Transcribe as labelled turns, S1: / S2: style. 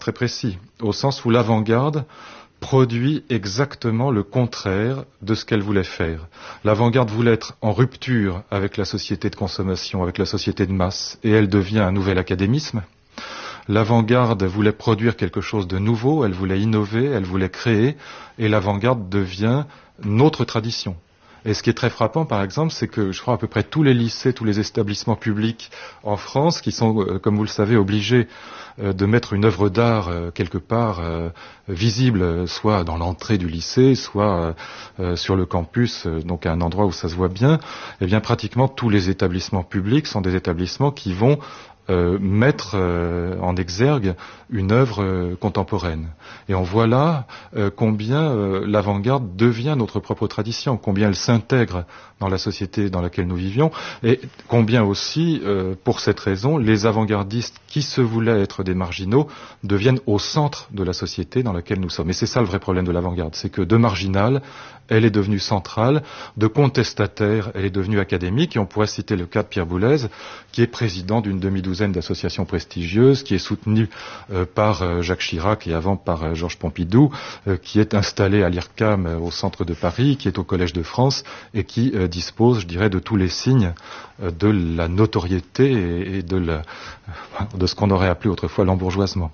S1: très précis, au sens où l'avant-garde produit exactement le contraire de ce qu'elle voulait faire. L'avant-garde voulait être en rupture avec la société de consommation, avec la société de masse, et elle devient un nouvel académisme. L'avant-garde voulait produire quelque chose de nouveau, elle voulait innover, elle voulait créer, et l'avant-garde devient notre tradition. Et ce qui est très frappant, par exemple, c'est que je crois à peu près tous les lycées, tous les établissements publics en France, qui sont, comme vous le savez, obligés de mettre une œuvre d'art quelque part visible, soit dans l'entrée du lycée, soit sur le campus, donc à un endroit où ça se voit bien, eh bien pratiquement tous les établissements publics sont des établissements qui vont mettre en exergue une œuvre contemporaine. Et on voit là combien l'avant-garde devient notre propre tradition, combien elle s'intègre dans la société dans laquelle nous vivions, et combien aussi, pour cette raison, les avant-gardistes qui se voulaient être des marginaux deviennent au centre de la société dans laquelle nous sommes. Et c'est ça le vrai problème de l'avant-garde, c'est que de marginale, elle est devenue centrale, de contestataire, elle est devenue académique, et on pourrait citer le cas de Pierre Boulez, qui est président d'une demi-douzaine d'associations prestigieuses, qui est soutenu par Jacques Chirac et avant par Georges Pompidou, qui est installé à l'IRCAM au centre de Paris, qui est au Collège de France, et qui dispose, je dirais, de tous les signes de la notoriété et de ce qu'on aurait appelé autrefois l'embourgeoisement.